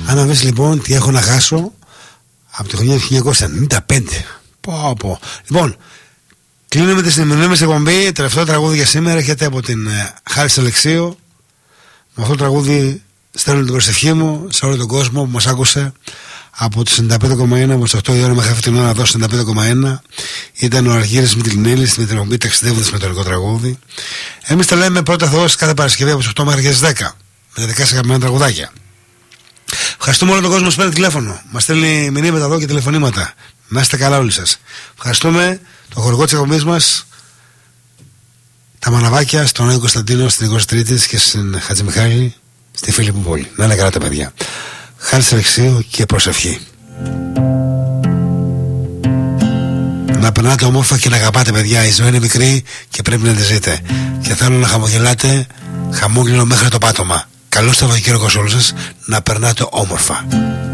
Αν δεις λοιπόν τι έχω να χάσω από το χρονιά του 1995. Πω. Λοιπόν, κλείνουμε τη σημερινή μας εκπομπή. Τελευταίο τραγούδι για σήμερα έρχεται από την Χάρης Αλεξίου. Με αυτό το τραγούδι στέλνω την προσευχή μου σε όλο τον κόσμο που μας άκουσε από το 95,1 από τις 8 η ώρα μέχρι αυτή την ώρα εδώ στο 95,1. Ήταν ο Αργύρης Μητυλινέλης με την εκπομπή Ταξιδεύοντας με το ελληνικό τραγούδι. Εμείς τα λέμε πρώτα Θεός κάθε Παρασκευή από τις 8 μέχρι τις 10 με τα δικά σας αγαπημένα τραγουδάκια. Ευχαριστούμε όλο τον κόσμο που παίρνει τηλέφωνο. Μας στέλνει μηνύματα εδώ και τηλεφωνήματα. Να είστε καλά όλοι σας. Ευχαριστούμε τον χορηγό της εκπομπής μας, τα Μαναβάκια, στον Άγιο Κωνσταντίνο, στην 23η και στην Χατζημιχάλη, στη Φίλιππου Πόλη. Να είναι καλά τα παιδιά. Χάρης Αλεξίου και προσευχή. Να περνάτε όμορφα και να αγαπάτε, παιδιά. Η ζωή είναι μικρή και πρέπει να τη ζείτε. Και θέλω να χαμογελάτε χαμόγελο μέχρι το πάτωμα. Καλό Σαββατοκύριακο σε όλους σας. Να περνάτε όμορφα.